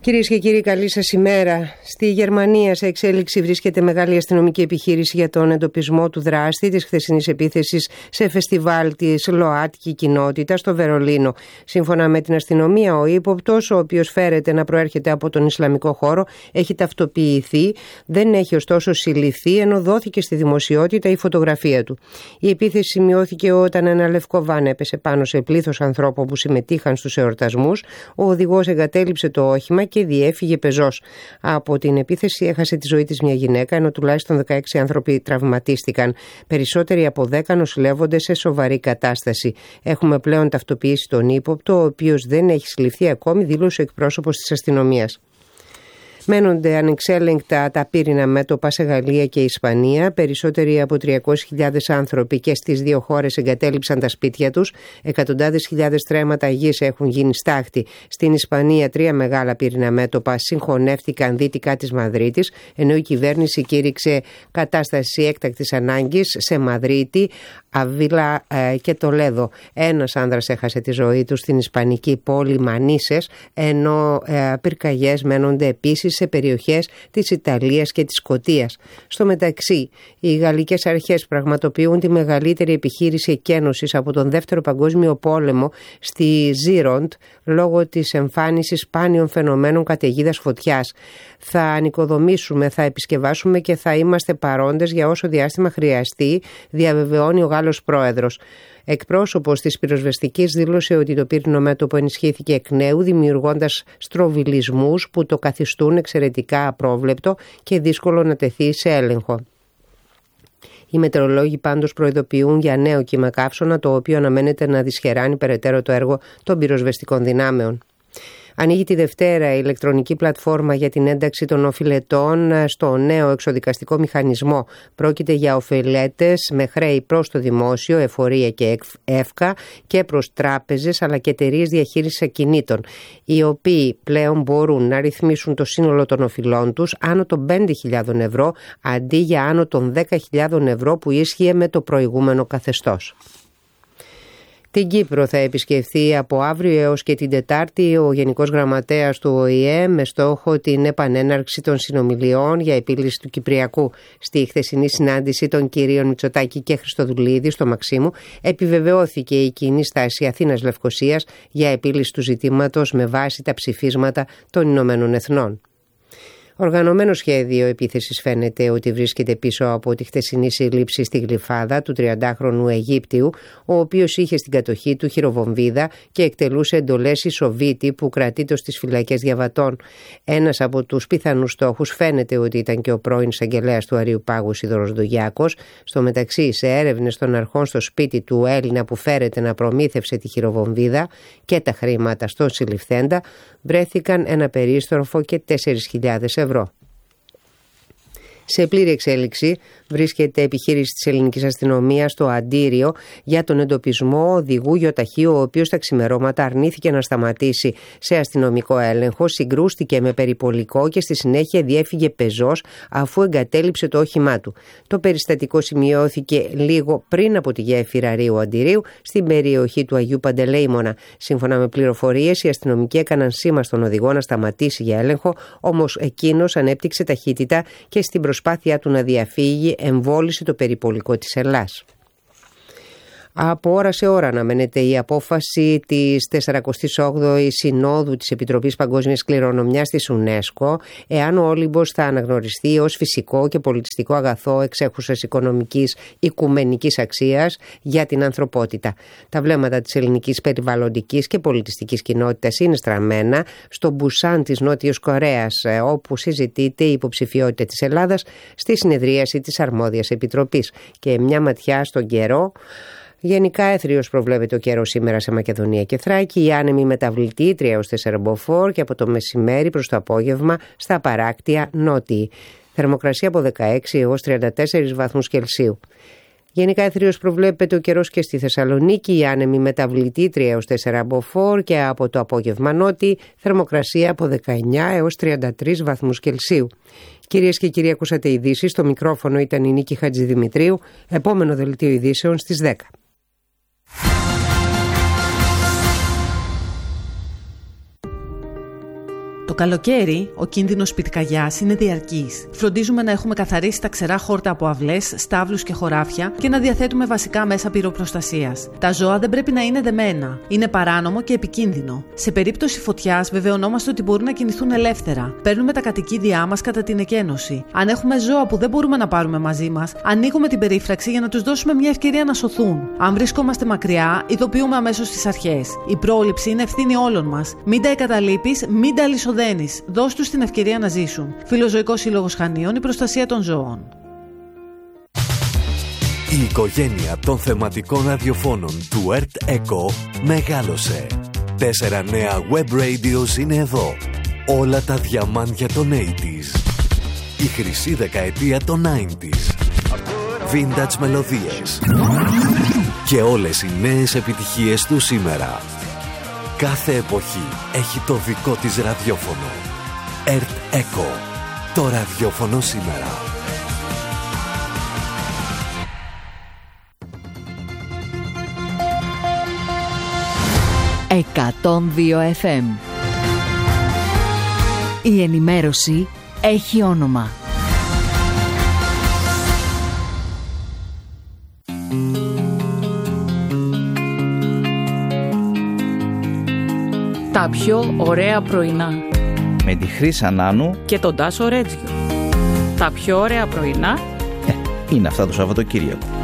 Κυρίες και κύριοι, καλή σας ημέρα. Στη Γερμανία σε εξέλιξη βρίσκεται μεγάλη αστυνομική επιχείρηση για τον εντοπισμό του δράστη της χθεσινής επίθεσης σε φεστιβάλ της ΛΟΑΤΚΙ κοινότητα στο Βερολίνο. Σύμφωνα με την αστυνομία, ο ύποπτος, ο οποίος φέρεται να προέρχεται από τον Ισλαμικό χώρο, έχει ταυτοποιηθεί, δεν έχει ωστόσο συλληφθεί, ενώ δόθηκε στη δημοσιότητα η φωτογραφία του. Η επίθεση σημειώθηκε όταν ένα λευκό βαν έπεσε πάνω σε πλήθος ανθρώπων που συμμετείχαν στους εορτασμούς. Ο οδηγός εγκατέλειψε το όχημα και διέφυγε πεζός. Από την επίθεση έχασε τη ζωή της μια γυναίκα, ενώ τουλάχιστον 16 άνθρωποι τραυματίστηκαν. Περισσότεροι από 10 νοσηλεύονται σε σοβαρή κατάσταση. Έχουμε πλέον ταυτοποιήσει τον ύποπτο, ο οποίος δεν έχει συλληφθεί ακόμη, δήλωσε ο εκπρόσωπος της αστυνομίας. Μένονται ανεξέλεγκτα τα πύρινα μέτωπα σε Γαλλία και Ισπανία. Περισσότεροι από 300.000 άνθρωποι και στις δύο χώρες εγκατέλειψαν τα σπίτια τους. Εκατοντάδες χιλιάδες στρέμματα γης έχουν γίνει στάχτη. Στην Ισπανία 3 μεγάλα πύρινα μέτωπα συγχωνεύτηκαν δυτικά της Μαδρίτης, ενώ η κυβέρνηση κήρυξε κατάσταση έκτακτης ανάγκης σε Μαδρίτη, Αβίλα και Τολέδο. Ένας άνδρας έχασε τη ζωή του στην ισπανική πόλη Μανίσες, ενώ πυρκαγιές μένονται επίσης σε περιοχές της Ιταλίας και της Σκωτίας. Στο μεταξύ, οι γαλλικές αρχές πραγματοποιούν τη μεγαλύτερη επιχείρηση εκένωσης από τον Δεύτερο Παγκόσμιο Πόλεμο στη Ζίροντ λόγω της εμφάνισης σπάνιων φαινομένων καταιγίδας φωτιάς. Θα ανοικοδομήσουμε, θα επισκευάσουμε και θα είμαστε παρόντες για όσο διάστημα χρειαστεί, διαβεβαιώνει ο Γάλλος πρόεδρος. Εκπρόσωπος της πυροσβεστικής δήλωσε ότι το πύρινο μέτωπο ενισχύθηκε εκ νέου, δημιουργώντας στροβιλισμούς που το καθιστούν εξαιρετικά απρόβλεπτο και δύσκολο να τεθεί σε έλεγχο. Οι μετεωρολόγοι πάντως προειδοποιούν για νέο κύμα καύσωνα, το οποίο αναμένεται να δυσχεράνει περαιτέρω το έργο των πυροσβεστικών δυνάμεων. Ανοίγει τη Δευτέρα η ηλεκτρονική πλατφόρμα για την ένταξη των οφειλετών στο νέο εξοδικαστικό μηχανισμό. Πρόκειται για οφειλέτες με χρέη προς το δημόσιο, εφορία και εύκα και προς τράπεζες αλλά και εταιρείες διαχείρισης ακινήτων, οι οποίοι πλέον μπορούν να ρυθμίσουν το σύνολο των οφειλών τους άνω των 5.000 ευρώ αντί για άνω των 10.000 ευρώ που ίσχυε με το προηγούμενο καθεστώς. Την Κύπρο θα επισκεφθεί από αύριο έως και την Τετάρτη ο Γενικός Γραμματέας του ΟΗΕ με στόχο την επανέναρξη των συνομιλιών για επίλυση του Κυπριακού. Στη χθεσινή συνάντηση των κυρίων Μητσοτάκη και Χριστοδουλίδη στο Μαξίμου επιβεβαιώθηκε η κοινή στάση Αθήνας-Λευκωσίας για επίλυση του ζητήματος με βάση τα ψηφίσματα των Ηνωμένων Εθνών. Οργανωμένο σχέδιο επίθεσης φαίνεται ότι βρίσκεται πίσω από τη χθεσινή σύλληψη στη Γλυφάδα του 30χρονου Αιγύπτιου, ο οποίος είχε στην κατοχή του χειροβομβίδα και εκτελούσε εντολές Ισοβίτη που κρατείται στις φυλακές διαβατών. Ένας από τους πιθανούς στόχους φαίνεται ότι ήταν και ο πρώην εισαγγελέας του Αριουπάγου Σίδωρος Ντογιάκος. Στο μεταξύ, σε έρευνες των αρχών στο σπίτι του Έλληνα που φέρεται να προμήθευσε τη χειροβομβίδα και τα χρήματα στον συλληφθέντα, βρέθηκαν ένα περίστροφο και 4.000 ευρώ. Σε πλήρη εξέλιξη βρίσκεται επιχείρηση της ελληνικής αστυνομίας στο Αντίριο για τον εντοπισμό οδηγού γιοταχείου, ο οποίος τα ξημερώματα αρνήθηκε να σταματήσει σε αστυνομικό έλεγχο, συγκρούστηκε με περιπολικό και στη συνέχεια διέφυγε πεζός αφού εγκατέλειψε το όχημά του. Το περιστατικό σημειώθηκε λίγο πριν από τη γέφυρα Ρίου Αντιρίου στην περιοχή του Αγίου Παντελεήμονα. Σύμφωνα με πληροφορίες, οι αστυνομικοί έκαναν σήμα στον οδηγό να σταματήσει για έλεγχο, όμως εκείνος ανέπτυξε ταχύτητα και στην προσπάθειά του να διαφύγει εμβόλυσε το περιπολικό της Ελλάς. Από ώρα σε ώρα αναμένεται η απόφαση της 48ης Συνόδου της Επιτροπής Παγκόσμιας Κληρονομιάς της UNESCO εάν ο Όλυμπος θα αναγνωριστεί ως φυσικό και πολιτιστικό αγαθό εξέχουσας οικονομικής οικουμενικής αξίας για την ανθρωπότητα. Τα βλέμματα της ελληνικής περιβαλλοντικής και πολιτιστικής κοινότητας είναι στραμμένα στο Μπουσάν της Νότιας Κορέας, όπου συζητείται η υποψηφιότητα της Ελλάδας στη συνεδρίαση της Αρμόδιας Επιτροπής. Και μια ματιά στον καιρό. Γενικά έθριος προβλέπεται ο καιρός σήμερα σε Μακεδονία και Θράκη, η άνεμη μεταβλητή 3-4 μποφόρ και από το μεσημέρι προς το απόγευμα στα παράκτια νότιοι. Θερμοκρασία από 16 έως 34 βαθμούς Κελσίου. Γενικά έθριος προβλέπεται ο καιρός και στη Θεσσαλονίκη, η άνεμη μεταβλητή 3-4 μποφόρ και από το απόγευμα νότιοι, θερμοκρασία από 19 έως 33 βαθμούς Κελσίου. Κυρίες και κύριοι, ακούσατε ειδήσεις. Στο μικρόφωνο ήταν η Νίκη Χατζηδημητρίου. Επόμενο δελτίο ειδήσεων στις 10. Το καλοκαίρι, ο κίνδυνος πυρκαγιάς είναι διαρκής. Φροντίζουμε να έχουμε καθαρίσει τα ξερά χόρτα από αυλές, στάβλους και χωράφια και να διαθέτουμε βασικά μέσα πυροπροστασίας. Τα ζώα δεν πρέπει να είναι δεμένα. Είναι παράνομο και επικίνδυνο. Σε περίπτωση φωτιάς, βεβαιωνόμαστε ότι μπορούν να κινηθούν ελεύθερα. Παίρνουμε τα κατοικίδια μας κατά την εκένωση. Αν έχουμε ζώα που δεν μπορούμε να πάρουμε μαζί μας, ανοίγουμε την περίφραξη για να τους δώσουμε μια ευκαιρία να σωθούν. Αν βρισκόμαστε μακριά, ειδοποιούμε αμέσως τις αρχές. Η πρόληψη είναι ευθύνη όλων μας. Μην τα εγκαταλείπεις, μην τα αλυσοδένεις. Δώσ' τους την ευκαιρία να ζήσουν. Φιλοζωικός Σύλλογος Χανίων, η προστασία των ζώων. Η οικογένεια των θεματικών ραδιοφώνων του Earth Echo μεγάλωσε. 4 νέα web radios είναι εδώ. Όλα τα διαμάντια των 80s. Η χρυσή δεκαετία των 90s. Vintage μελωδίες. Και όλες οι νέες επιτυχίες του σήμερα. Κάθε εποχή έχει το δικό της ραδιόφωνο. Earth Echo. Το ραδιόφωνο σήμερα. «102 FM». Η ενημέρωση έχει όνομα. Τα πιο ωραία πρωινά. Με τη Χρύσα Νάνου και τον Τάσο Ρέτζιο. Τα πιο ωραία πρωινά είναι αυτά το Σαββατοκύριακο.